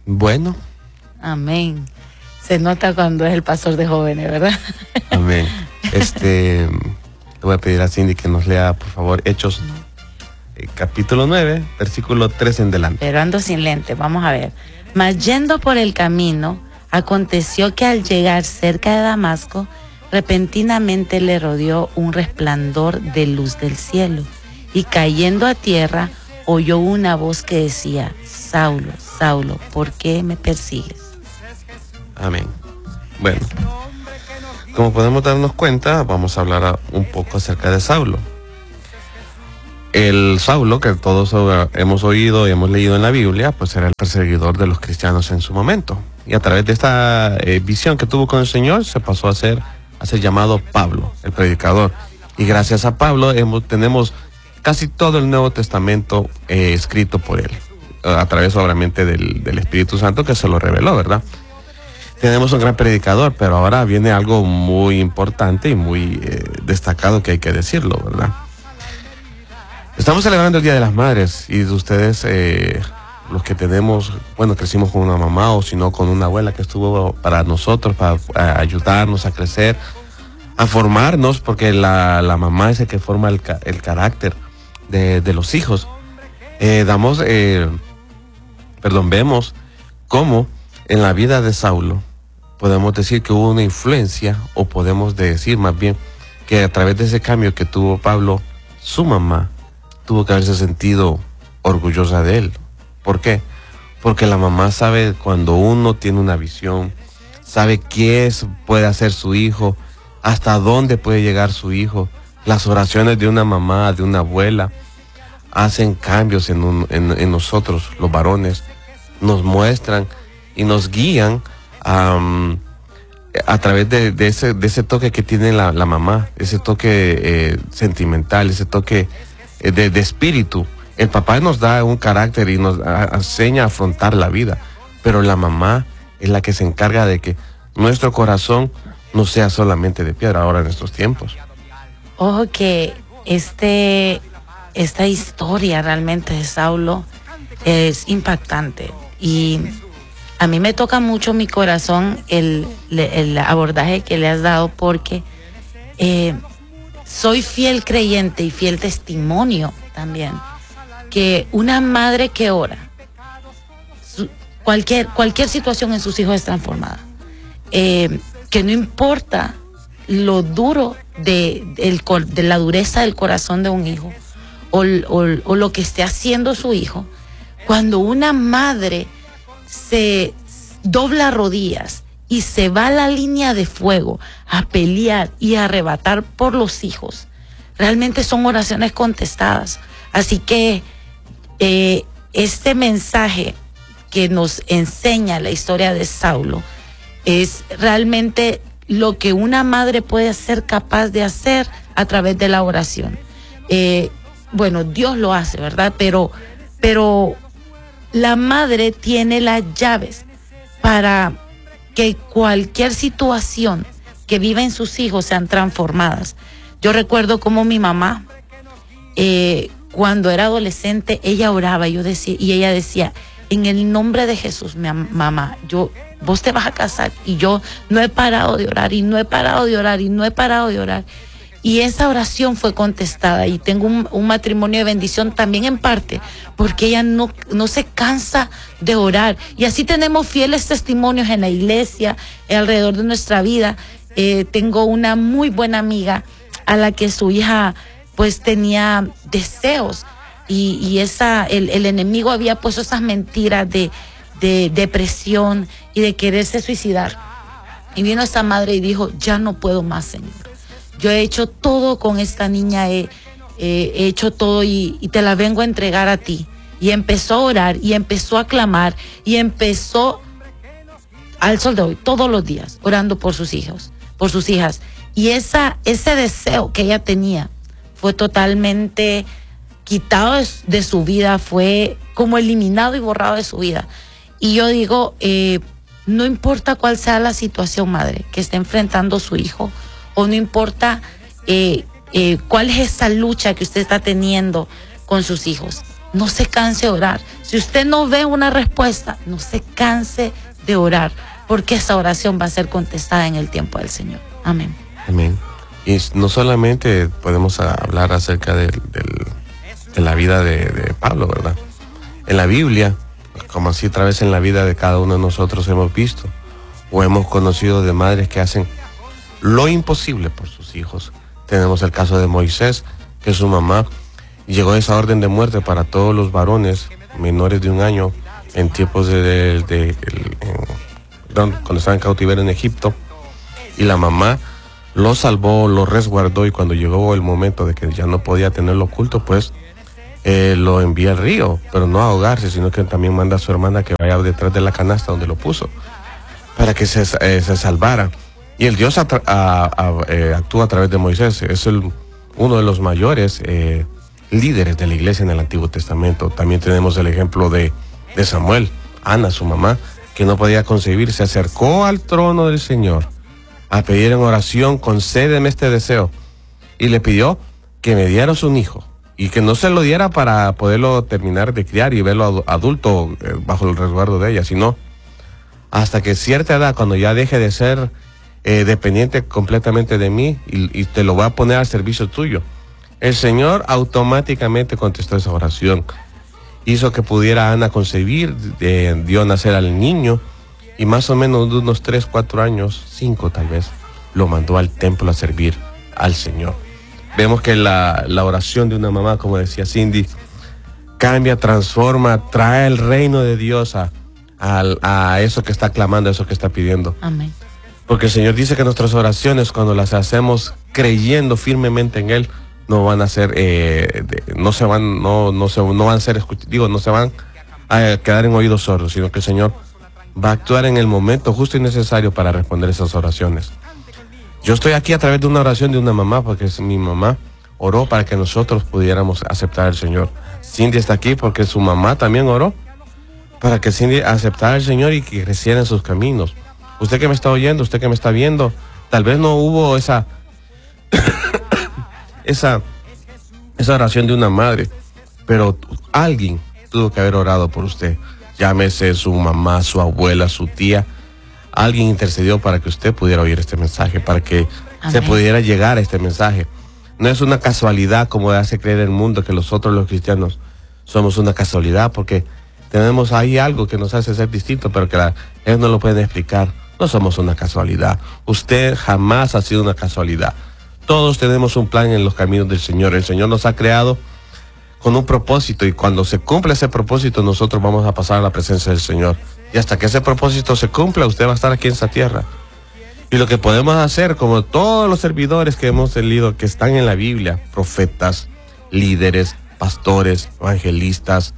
Bueno. Amén. Se nota cuando es el pastor de jóvenes, ¿verdad? Amén. Le voy a pedir a Cindy que nos lea, por favor, Hechos capítulo 9, versículo 3 en delante. Pero ando sin lente, vamos a ver. Mas yendo por el camino, aconteció que al llegar cerca de Damasco, repentinamente le rodeó un resplandor de luz del cielo, y cayendo a tierra, oyó una voz que decía: Saulo, Saulo, ¿por qué me persigues? Amén. Bueno, como podemos darnos cuenta, vamos a hablar un poco acerca de Saulo. El Saulo, que todos hemos oído y hemos leído en la Biblia, pues era el perseguidor de los cristianos en su momento. Y a través de esta visión que tuvo con el Señor, se pasó a ser llamado Pablo, el predicador. Y gracias a Pablo tenemos casi todo el Nuevo Testamento escrito por él, a través obviamente del Espíritu Santo que se lo reveló, ¿verdad? Tenemos un gran predicador, pero ahora viene algo muy importante y muy destacado que hay que decirlo, ¿verdad? Estamos celebrando el Día de las Madres y ustedes, los que tenemos, bueno, crecimos con una mamá o si no con una abuela que estuvo para nosotros, para ayudarnos a crecer, a formarnos, porque la mamá es el que forma el carácter de los hijos. Vemos cómo en la vida de Saulo podemos decir que hubo una influencia, o podemos decir más bien que a través de ese cambio que tuvo Pablo, su mamá tuvo que haberse sentido orgullosa de él. ¿Por qué? Porque la mamá sabe cuando uno tiene una visión, sabe qué puede hacer su hijo, hasta dónde puede llegar su hijo. Las oraciones de una mamá, de una abuela, hacen cambios en nosotros, los varones, nos muestran y nos guían a través de ese toque que tiene la mamá, ese toque sentimental, ese toque de espíritu. El papá nos da un carácter y nos enseña a afrontar la vida, pero la mamá es la que se encarga de que nuestro corazón no sea solamente de piedra ahora en estos tiempos. Ojo que esta historia realmente de Saulo es impactante, y a mí me toca mucho mi corazón el abordaje que le has dado, porque soy fiel creyente y fiel testimonio también que una madre que ora, cualquier situación en sus hijos es transformada, que no importa lo duro de la dureza del corazón de un hijo o lo que esté haciendo su hijo, cuando una madre se dobla rodillas y se va a la línea de fuego a pelear y a arrebatar por los hijos, realmente son oraciones contestadas. Así que este mensaje que nos enseña la historia de Saulo es realmente lo que una madre puede ser capaz de hacer a través de la oración. Bueno, Dios lo hace, ¿verdad? Pero la madre tiene las llaves para que cualquier situación que viven sus hijos sean transformadas. Yo recuerdo cómo mi mamá, cuando era adolescente, ella oraba, y ella decía: en el nombre de Jesús, mamá, vos te vas a casar. Y yo no he parado de orar, y no he parado de orar, y no he parado de orar. Y esa oración fue contestada, y tengo un matrimonio de bendición también, en parte porque ella no se cansa de orar. Y así tenemos fieles testimonios en la iglesia, alrededor de nuestra vida. Tengo una muy buena amiga a la que su hija pues tenía deseos, y el enemigo había puesto esas mentiras de depresión y de quererse suicidar. Y vino esta madre y dijo: ya no puedo más, Señor. Yo he hecho todo con esta niña, he hecho todo y te la vengo a entregar a ti. Y empezó a orar, y empezó a clamar, y empezó al sol de hoy, todos los días, orando por sus hijos, por sus hijas. Y ese deseo que ella tenía fue totalmente quitado de su vida, fue como eliminado y borrado de su vida. Y yo digo, no importa cuál sea la situación, madre, que esté enfrentando su hijo, o no importa cuál es esa lucha que usted está teniendo con sus hijos, no se canse de orar. Si usted no ve una respuesta, no se canse de orar, porque esa oración va a ser contestada en el tiempo del Señor. Amén. Amén. Y no solamente podemos hablar acerca de la vida de Pablo, ¿verdad? En la Biblia, como así otra vez en la vida de cada uno de nosotros hemos visto o hemos conocido de madres que hacen lo imposible por sus hijos. Tenemos el caso de Moisés, que su mamá llegó a esa orden de muerte para todos los varones menores de 1 año en tiempos cuando estaba en cautiverio en Egipto, y la mamá lo salvó, lo resguardó, y cuando llegó el momento de que ya no podía tenerlo oculto, pues lo envía al río, pero no a ahogarse, sino que también manda a su hermana que vaya detrás de la canasta donde lo puso, para que se salvara. Y el Dios actúa a través de Moisés. Es uno de los mayores líderes de la iglesia en el Antiguo Testamento. También tenemos el ejemplo de Samuel. Ana, su mamá, que no podía concebir, se acercó al trono del Señor a pedir en oración: concédeme este deseo. Y le pidió que me dieras un hijo, y que no se lo diera para poderlo terminar de criar y verlo adulto bajo el resguardo de ella, sino hasta que cierta edad, cuando ya deje de ser dependiente completamente de mí, y te lo voy a poner al servicio tuyo. El Señor automáticamente contestó esa oración, hizo que pudiera Ana concebir, dio a nacer al niño, y más o menos de unos 3, 4 años, 5 tal vez, lo mandó al templo a servir al Señor. Vemos que la oración de una mamá, como decía Cindy, cambia, transforma, trae el reino de Dios a eso que está clamando, a eso que está pidiendo. Amén. Porque el Señor dice que nuestras oraciones, cuando las hacemos creyendo firmemente en Él, no van a ser, no se van a quedar en oídos sordos, sino que el Señor va a actuar en el momento justo y necesario para responder esas oraciones. Yo estoy aquí a través de una oración de una mamá, porque mi mamá oró para que nosotros pudiéramos aceptar al Señor. Cindy está aquí porque su mamá también oró para que Cindy aceptara al Señor y que creciera en sus caminos. Usted que me está oyendo, usted que me está viendo, tal vez no hubo esa oración de una madre, pero alguien tuvo que haber orado por usted. Llámese su mamá, su abuela, su tía. Alguien intercedió para que usted pudiera oír este mensaje, para que se pudiera llegar a este mensaje. No es una casualidad, como hace creer el mundo, que nosotros los cristianos somos una casualidad, porque tenemos ahí algo que nos hace ser distintos, pero que ellos no lo pueden explicar. No somos una casualidad. Usted jamás ha sido una casualidad. Todos tenemos un plan en los caminos del Señor. El Señor nos ha creado con un propósito, y cuando se cumple ese propósito, nosotros vamos a pasar a la presencia del Señor. Y hasta que ese propósito se cumpla, usted va a estar aquí en esta tierra. Y lo que podemos hacer, como todos los servidores que hemos leído, que están en la Biblia, profetas, líderes, pastores, evangelistas,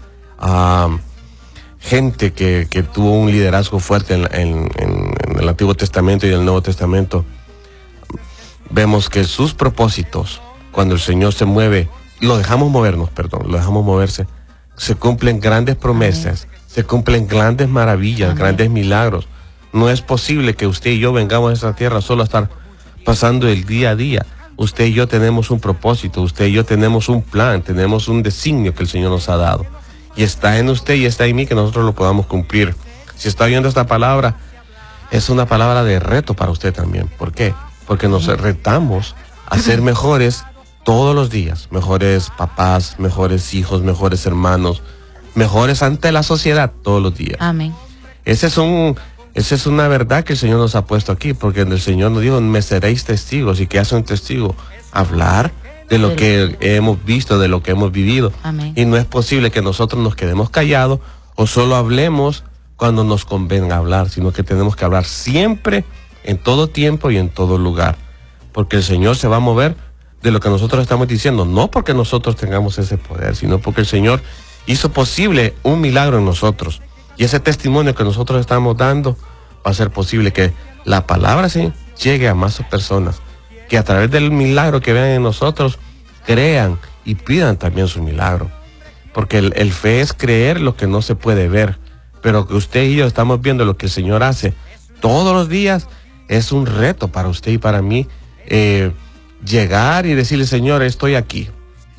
gente que tuvo un liderazgo fuerte en el Antiguo Testamento y el Nuevo Testamento, vemos que sus propósitos, cuando el Señor se mueve, lo dejamos moverse, se cumplen grandes promesas, se cumplen grandes maravillas, grandes milagros. No es posible que usted y yo vengamos a esta tierra solo a estar pasando el día a día. Usted y yo tenemos un propósito, usted y yo tenemos un plan, tenemos un designio que el Señor nos ha dado. Y está en usted y está en mí que nosotros lo podamos cumplir. Si está oyendo esta palabra, es una palabra de reto para usted también. ¿Por qué? Porque nos retamos a ser mejores todos los días. Mejores papás, mejores hijos, mejores hermanos, mejores ante la sociedad todos los días. Amén. Esa es una verdad que el Señor nos ha puesto aquí, porque el Señor nos dijo: me seréis testigos. ¿Y qué hace un testigo? Hablar de lo que hemos visto, de lo que hemos vivido. Amén. Y no es posible que nosotros nos quedemos callados o solo hablemos cuando nos convenga hablar, sino que tenemos que hablar siempre, en todo tiempo y en todo lugar, porque el Señor se va a mover de lo que nosotros estamos diciendo, no porque nosotros tengamos ese poder, sino porque el Señor hizo posible un milagro en nosotros, y ese testimonio que nosotros estamos dando va a ser posible que la palabra sí llegue a más personas, que a través del milagro que vean en nosotros, crean y pidan también su milagro. Porque el fe es creer lo que no se puede ver, pero que usted y yo estamos viendo lo que el Señor hace todos los días. Es un reto para usted y para mí llegar y decirle: Señor, estoy aquí,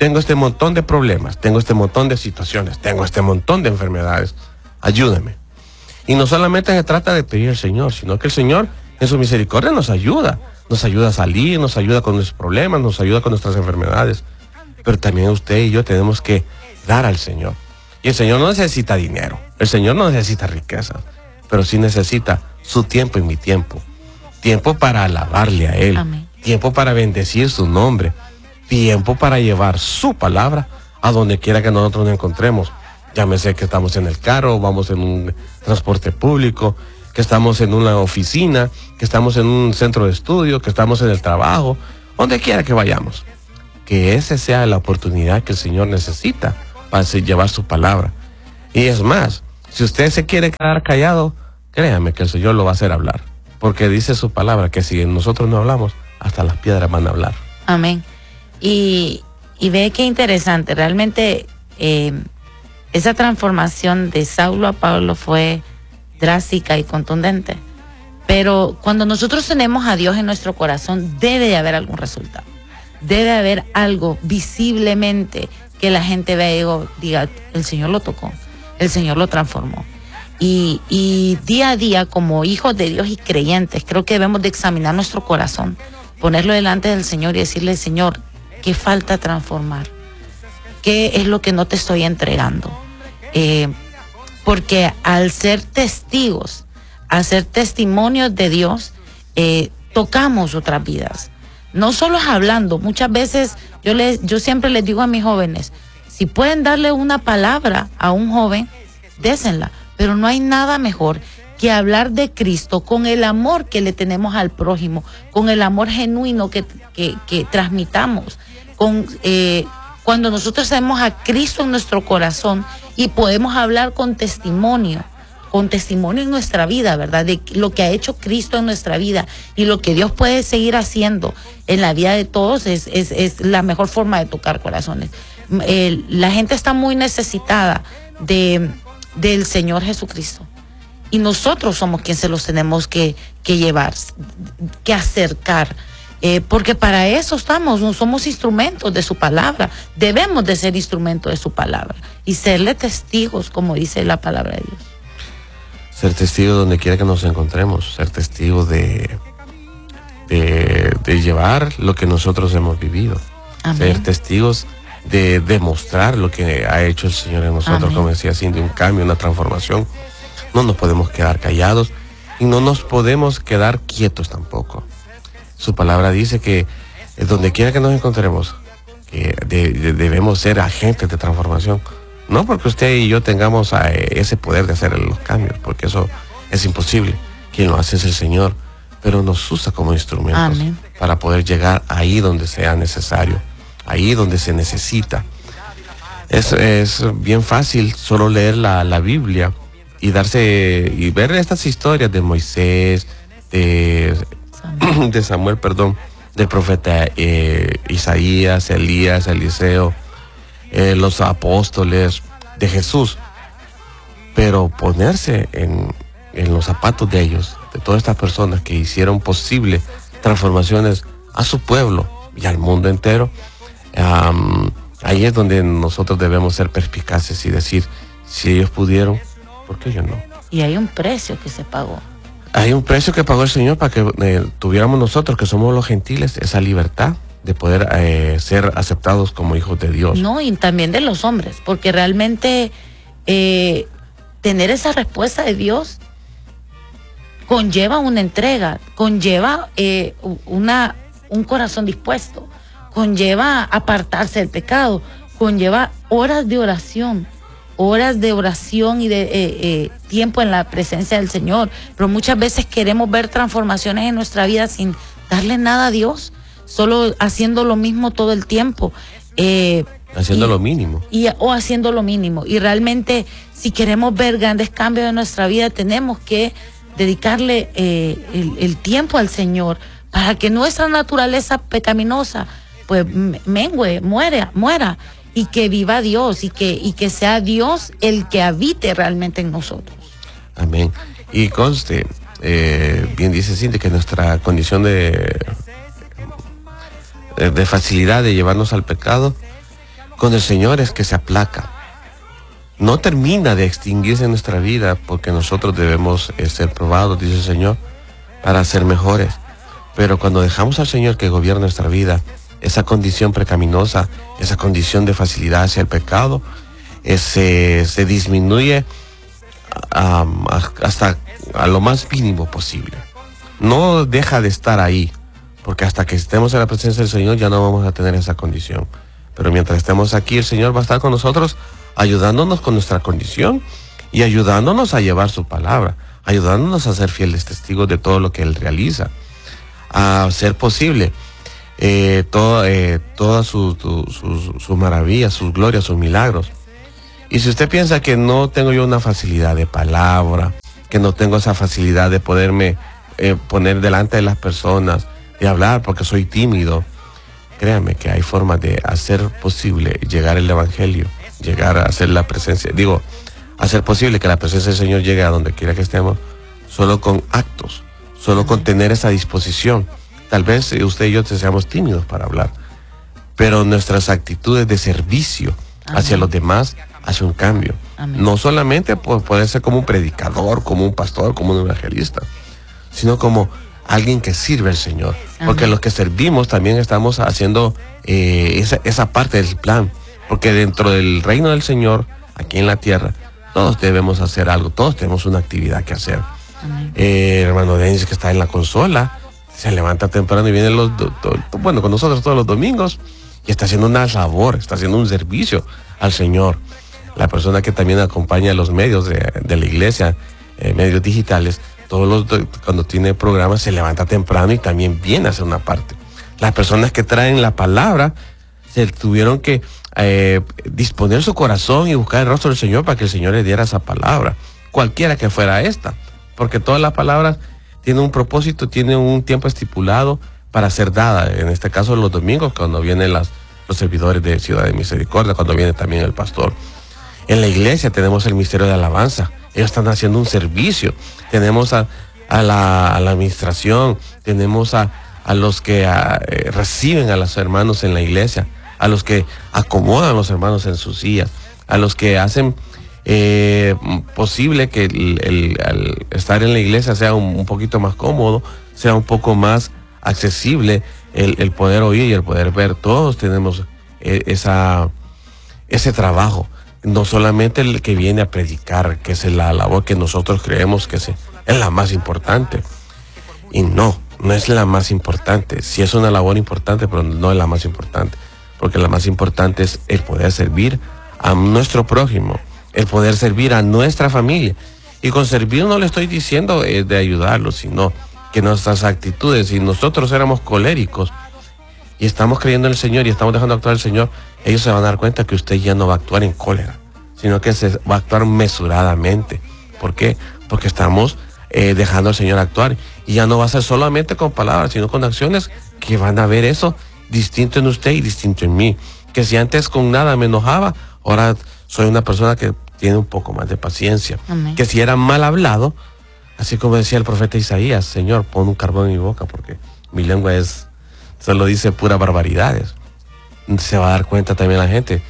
tengo este montón de problemas, tengo este montón de situaciones, tengo este montón de enfermedades, ayúdame. Y no solamente se trata de pedir al Señor, sino que el Señor en su misericordia nos ayuda a salir, nos ayuda con nuestros problemas, nos ayuda con nuestras enfermedades. Pero también usted y yo tenemos que dar al Señor. Y el Señor no necesita dinero, el Señor no necesita riquezas, pero sí necesita su tiempo y mi tiempo. Tiempo para alabarle a Él. Amén. Tiempo para bendecir su nombre. Tiempo para llevar su palabra a donde quiera que nosotros nos encontremos. Llámese que estamos en el carro, vamos en un transporte público, que estamos en una oficina, que estamos en un centro de estudio, que estamos en el trabajo, donde quiera que vayamos. Que esa sea la oportunidad que el Señor necesita para llevar su palabra. Y es más, si usted se quiere quedar callado, créame que el Señor lo va a hacer hablar. Porque dice su palabra que si nosotros no hablamos, hasta las piedras van a hablar. Amén. Y ve qué interesante, realmente esa transformación de Saulo a Pablo fue drástica y contundente. Pero cuando nosotros tenemos a Dios en nuestro corazón, debe de haber algún resultado. Debe haber algo visiblemente que la gente vea y diga, el Señor lo tocó, el Señor lo transformó. Y día a día, como hijos de Dios y creyentes, creo que debemos de examinar nuestro corazón, ponerlo delante del Señor y decirle, Señor, ¿qué falta transformar? ¿Qué es lo que no te estoy entregando? Porque al ser testigos, al ser testimonios de Dios, tocamos otras vidas. No solo es hablando, muchas veces yo siempre les digo a mis jóvenes, si pueden darle una palabra a un joven, désenla. Pero no hay nada mejor que hablar de Cristo con el amor que le tenemos al prójimo, con el amor genuino que transmitamos, cuando nosotros tenemos a Cristo en nuestro corazón y podemos hablar con testimonio en nuestra vida, ¿verdad? De lo que ha hecho Cristo en nuestra vida y lo que Dios puede seguir haciendo en la vida de todos es la mejor forma de tocar corazones. La gente está muy necesitada del Señor Jesucristo. Y nosotros somos quienes se los tenemos que llevar, que acercar. Porque para eso estamos, no somos instrumentos de su palabra. Debemos de ser instrumentos de su palabra y serle testigos, como dice la palabra de Dios. Ser testigos donde quiera que nos encontremos, ser testigos de llevar lo que nosotros hemos vivido. Amén. Ser testigos de demostrar lo que ha hecho el Señor en nosotros. Amén. Como decía Cindy, un cambio, una transformación. No nos podemos quedar callados y no nos podemos quedar quietos tampoco. Su palabra dice que donde quiera que nos encontremos, que debemos ser agentes de transformación. No porque usted y yo tengamos ese poder de hacer los cambios, porque eso es imposible. Quien lo hace es el Señor, pero nos usa como instrumentos. Amén. Para poder llegar ahí donde sea necesario, ahí donde se necesita. Es bien fácil solo leer la Biblia y ver estas historias de Moisés, de Samuel, del profeta Isaías, Elías, Eliseo, los apóstoles, de Jesús, pero ponerse en los zapatos de ellos, de todas estas personas que hicieron posible transformaciones a su pueblo y al mundo entero, ahí es donde nosotros debemos ser perspicaces y decir, si ellos pudieron, ¿por qué yo no? Y hay un precio que se pagó. Hay un precio que pagó el Señor para que tuviéramos nosotros, que somos los gentiles, esa libertad de poder ser aceptados como hijos de Dios. No, y también de los hombres, porque realmente tener esa respuesta de Dios conlleva una entrega, conlleva un corazón dispuesto, conlleva apartarse del pecado, conlleva horas de oración y de tiempo en la presencia del Señor. Pero muchas veces queremos ver transformaciones en nuestra vida sin darle nada a Dios, solo haciendo lo mismo todo el tiempo. Haciendo lo mínimo. O haciendo lo mínimo. Y realmente, si queremos ver grandes cambios en nuestra vida, tenemos que dedicarle el tiempo al Señor para que nuestra naturaleza pecaminosa pues mengue, muera y que viva Dios y que sea Dios el que habite realmente en nosotros. Amén. Y conste, bien dice Cindy, que nuestra condición de facilidad de llevarnos al pecado con el Señor es que se aplaca. No termina de extinguirse en nuestra vida porque nosotros debemos ser probados, dice el Señor, para ser mejores. Pero cuando dejamos al Señor que gobierne nuestra vida, esa condición pecaminosa, esa condición de facilidad hacia el pecado, se disminuye hasta a lo más mínimo posible. No deja de estar ahí, porque hasta que estemos en la presencia del Señor ya no vamos a tener esa condición. Pero mientras estemos aquí, el Señor va a estar con nosotros, ayudándonos con nuestra condición y ayudándonos a llevar su palabra, ayudándonos a ser fieles testigos de todo lo que Él realiza, a hacer posible todas sus maravillas, sus glorias, sus milagros. Y si usted piensa que no tengo yo una facilidad de palabra, que no tengo esa facilidad de poderme poner delante de las personas, de hablar porque soy tímido, créame que hay formas de hacer posible llegar el evangelio, llegar a hacer la presencia, hacer posible que la presencia del Señor llegue a donde quiera que estemos, solo con actos, solo con tener esa disposición. Tal vez usted y yo seamos tímidos para hablar, pero nuestras actitudes de servicio hacia los demás hace un cambio. Amén. No solamente puede ser como un predicador, como un pastor, como un evangelista, sino como alguien que sirve al Señor. Amén. Porque los que servimos también estamos haciendo esa parte del plan. Porque dentro del reino del Señor, aquí en la tierra, todos debemos hacer algo, todos tenemos una actividad que hacer. Hermano Denis, que está en la consola, se levanta temprano y viene con nosotros todos los domingos y está haciendo una labor, está haciendo un servicio al Señor. La persona que también acompaña a los medios de la iglesia, medios digitales, cuando tiene programas se levanta temprano y también viene a hacer una parte. Las personas que traen la palabra se tuvieron que disponer su corazón y buscar el rostro del Señor para que el Señor le diera esa palabra, cualquiera que fuera esta, porque todas las palabras tienen un propósito, tienen un tiempo estipulado para ser dada. En este caso los domingos, cuando vienen los servidores de Ciudad de Misericordia, cuando viene también el pastor. En la iglesia tenemos el ministerio de alabanza, ellos están haciendo un servicio. Tenemos a la administración, tenemos a los que reciben a los hermanos en la iglesia, a los que acomodan a los hermanos en sus sillas, a los que hacen posible que el estar en la iglesia sea un poquito más cómodo, sea un poco más accesible, el poder oír y el poder ver. Todos tenemos ese trabajo. No solamente el que viene a predicar, que es la labor que nosotros creemos que es la más importante. Y no es la más importante. Sí es una labor importante, pero no es la más importante. Porque la más importante es el poder servir a nuestro prójimo, el poder servir a nuestra familia. Y con servir no le estoy diciendo de ayudarlos, sino que nuestras actitudes, si nosotros éramos coléricos y estamos creyendo en el Señor y estamos dejando actuar al Señor, ellos se van a dar cuenta que usted ya no va a actuar en cólera, sino que se va a actuar mesuradamente. ¿Por qué? Porque estamos dejando al Señor actuar, y ya no va a ser solamente con palabras, sino con acciones que van a ver eso distinto en usted y distinto en mí. Que si antes con nada me enojaba, ahora soy una persona que tiene un poco más de paciencia. Amén. Que si era mal hablado, así como decía el profeta Isaías, Señor, pon un carbón en mi boca porque mi lengua solo dice puras barbaridades. Se va a dar cuenta también la gente.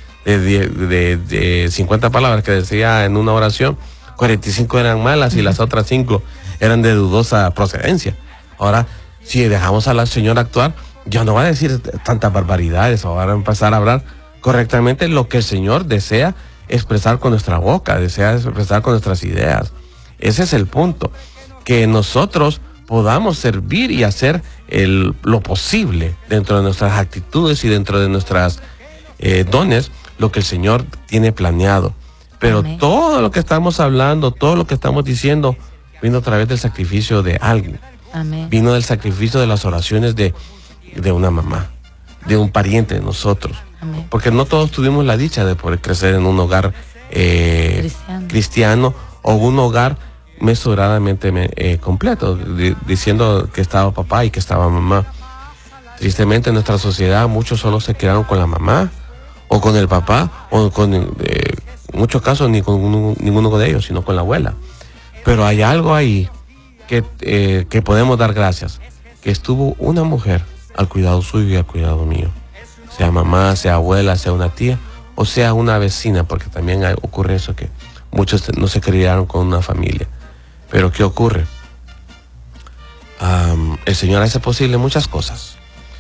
De 50 palabras que decía en una oración, 45 eran malas y las otras 5 eran de dudosa procedencia. Ahora, si dejamos al Señor actuar, ya no va a decir tantas barbaridades, ahora va a empezar a hablar correctamente lo que el Señor desea expresar con nuestra boca, desea expresar con nuestras ideas. Ese es el punto, que nosotros podamos servir y hacer lo posible dentro de nuestras actitudes y dentro de nuestras dones, lo que el Señor tiene planeado. Pero amén, todo lo que estamos hablando, todo lo que estamos diciendo, vino a través del sacrificio de alguien. Amén. Vino del sacrificio de las oraciones de una mamá, de un pariente de nosotros. Amén. Porque no todos tuvimos la dicha de poder crecer en un hogar cristiano o un hogar mesuradamente completo, diciendo que estaba papá y que estaba mamá. Tristemente en nuestra sociedad muchos solo se quedaron con la mamá o con el papá, o con en muchos casos ni con ninguno de ellos, sino con la abuela. Pero hay algo ahí que podemos dar gracias, que estuvo una mujer al cuidado suyo y al cuidado mío, sea mamá, sea abuela, sea una tía o sea una vecina, porque también ocurre eso, que muchos no se criaron con una familia. Pero ¿qué ocurre? El Señor hace posible muchas cosas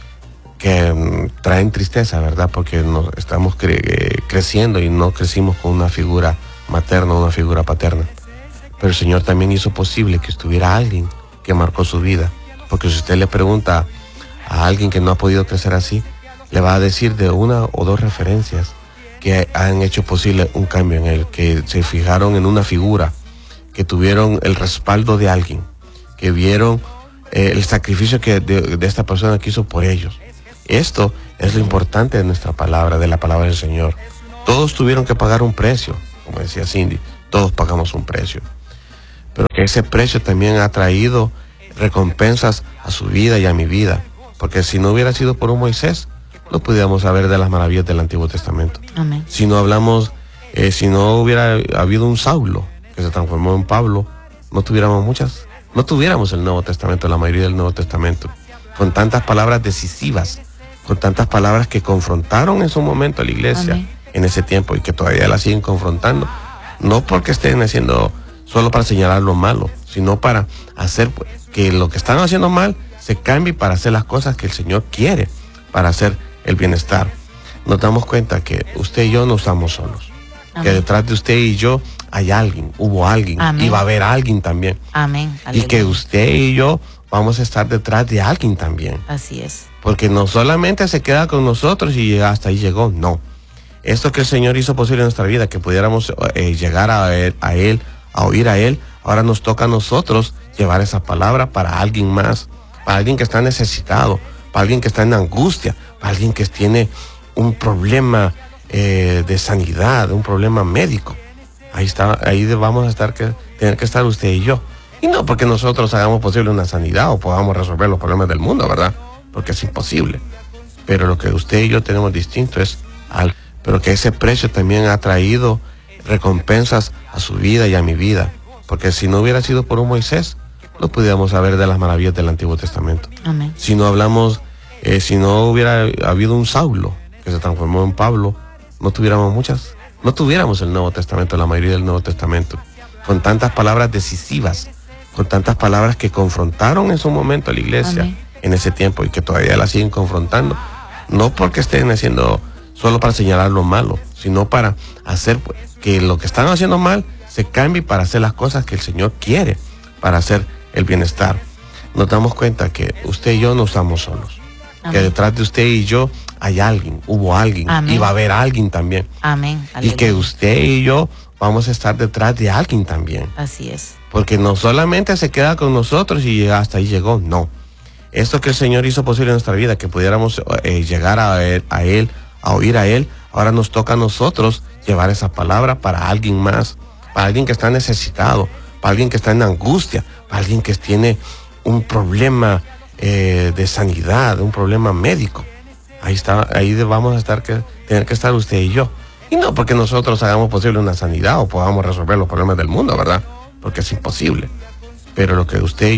que traen tristeza, ¿verdad? Porque estamos creciendo y no crecimos con una figura materna, una figura paterna. Pero el Señor también hizo posible que estuviera alguien que marcó su vida. Porque si usted le pregunta a alguien que no ha podido crecer así, le va a decir de una o dos referencias que han hecho posible un cambio en él, que se fijaron en una figura, que tuvieron el respaldo de alguien, que vieron el sacrificio de esta persona que hizo por ellos. Esto es lo importante de nuestra palabra, de la palabra del Señor. Todos tuvieron que pagar un precio, como decía Cindy, todos pagamos un precio. Pero que ese precio también ha traído recompensas a su vida y a mi vida. Porque si no hubiera sido por un Moisés, no pudiéramos saber de las maravillas del Antiguo Testamento. Amén. Si no hablamos, si no hubiera habido un Saulo que se transformó en Pablo, no tuviéramos el Nuevo Testamento, la mayoría del Nuevo Testamento, con tantas palabras decisivas, con tantas palabras que confrontaron en su momento a la iglesia. Amén. En ese tiempo, y que todavía la siguen confrontando, no porque estén haciendo solo para señalar lo malo, sino para hacer que lo que están haciendo mal se cambie para hacer las cosas que el Señor quiere, para hacer el bienestar. Nos damos cuenta que usted y yo no estamos solos. Amén. Que detrás de usted y yo hay alguien, hubo alguien. Amén. Y va a haber alguien también. Amén. Y que usted y yo vamos a estar detrás de alguien también. Así es. Porque no solamente se queda con nosotros y hasta ahí llegó, no. Esto que el Señor hizo posible en nuestra vida, que pudiéramos llegar a Él, a oír a Él, ahora nos toca a nosotros llevar esa palabra para alguien más, para alguien que está necesitado, para alguien que está en angustia, para alguien que tiene un problema de sanidad, un problema médico. Ahí vamos a tener que estar usted y yo. Y no porque nosotros hagamos posible una sanidad o podamos resolver los problemas del mundo, ¿verdad? Porque es imposible. Pero lo que usted y yo tenemos distinto es algo. Pero que ese precio también ha traído recompensas a su vida y a mi vida. Porque si no hubiera sido por un Moisés, no pudiéramos saber de las maravillas del Antiguo Testamento. Amén. Si no hablamos, si no hubiera habido un Saulo que se transformó en Pablo, no tuviéramos el Nuevo Testamento, la mayoría del Nuevo Testamento, con tantas palabras decisivas, con tantas palabras que confrontaron en su momento a la iglesia. Amén. En ese tiempo, y que todavía la siguen confrontando, no porque estén haciendo solo para señalar lo malo, sino para hacer que lo que están haciendo mal se cambie para hacer las cosas que el Señor quiere, para hacer el bienestar. Nos damos cuenta que usted y yo no estamos solos. Amén. Que detrás de usted y yo hay alguien, hubo alguien. Amén. Y va a haber alguien también. Amén. Y que usted y yo vamos a estar detrás de alguien también. Así es. Porque no solamente se queda con nosotros y hasta ahí llegó, no. Esto que el Señor hizo posible en nuestra vida, que pudiéramos llegar a Él, a oír a Él, ahora nos toca a nosotros llevar esa palabra para alguien más, para alguien que está necesitado, para alguien que está en angustia, para alguien que tiene un problema de sanidad, un problema médico. Ahí vamos a tener que estar usted y yo. Y no porque nosotros hagamos posible una sanidad o podamos resolver los problemas del mundo, ¿verdad? Porque es imposible. Pero lo que usted y yo